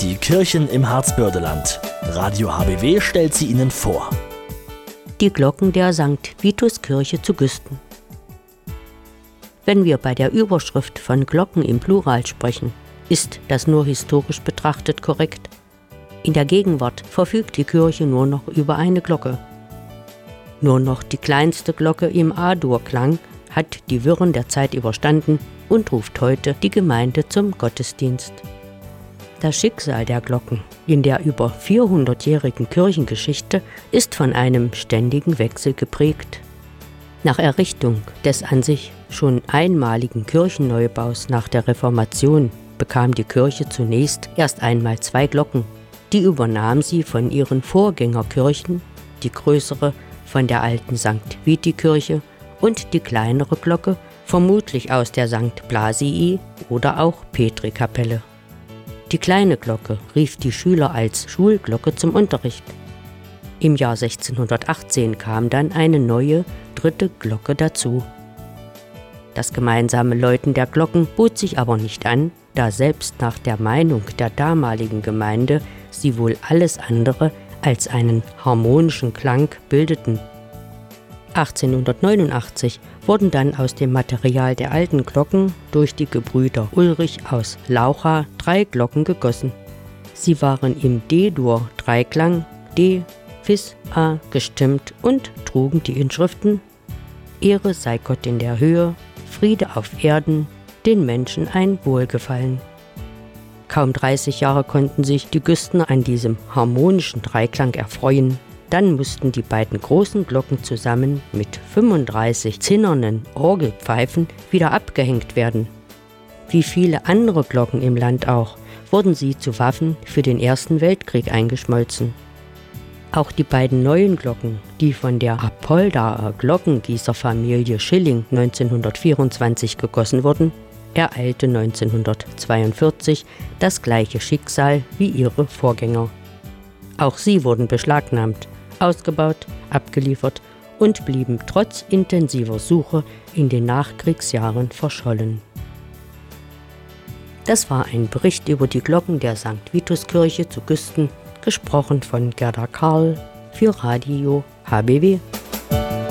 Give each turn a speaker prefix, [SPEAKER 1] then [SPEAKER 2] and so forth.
[SPEAKER 1] Die Kirchen im Harzbördeland. Radio HBW stellt sie Ihnen vor.
[SPEAKER 2] Die Glocken der St. Vitus-Kirche zu Güsten. Wenn wir bei der Überschrift von Glocken im Plural sprechen, ist das nur historisch betrachtet korrekt. In der Gegenwart verfügt die Kirche nur noch über eine Glocke. Nur noch die kleinste Glocke im A-Dur-Klang hat die Wirren der Zeit überstanden und ruft heute die Gemeinde zum Gottesdienst. Das Schicksal der Glocken in der über 400-jährigen Kirchengeschichte ist von einem ständigen Wechsel geprägt. Nach Errichtung des an sich schon einmaligen Kirchenneubaus nach der Reformation bekam die Kirche zunächst erst einmal 2 Glocken. Die übernahm sie von ihren Vorgängerkirchen, die größere von der alten St. Viti-Kirche und die kleinere Glocke vermutlich aus der St. Blasii oder auch Petri-Kapelle. Die kleine Glocke rief die Schüler als Schulglocke zum Unterricht. Im Jahr 1618 kam dann eine neue, 3. Glocke dazu. Das gemeinsame Läuten der Glocken bot sich aber nicht an, da selbst nach der Meinung der damaligen Gemeinde sie wohl alles andere als einen harmonischen Klang bildeten. 1889 wurden dann aus dem Material der alten Glocken durch die Gebrüder Ulrich aus Laucha 3 Glocken gegossen. Sie waren im D-Dur-Dreiklang D, Fis, A gestimmt und trugen die Inschriften: Ehre sei Gott in der Höhe, Friede auf Erden, den Menschen ein Wohlgefallen. Kaum 30 Jahre konnten sich die Güstener an diesem harmonischen Dreiklang erfreuen. Dann mussten die beiden großen Glocken zusammen mit 35 zinnernen Orgelpfeifen wieder abgehängt werden. Wie viele andere Glocken im Land auch, wurden sie zu Waffen für den Ersten Weltkrieg eingeschmolzen. Auch die beiden neuen Glocken, die von der Apoldaer Glockengießerfamilie Schilling 1924 gegossen wurden, ereilte 1942 das gleiche Schicksal wie ihre Vorgänger. Auch sie wurden beschlagnahmt, ausgebaut, abgeliefert und blieben trotz intensiver Suche in den Nachkriegsjahren verschollen. Das war ein Bericht über die Glocken der St. Vitus-Kirche zu Güsten, gesprochen von Gerda Karl für Radio HBW.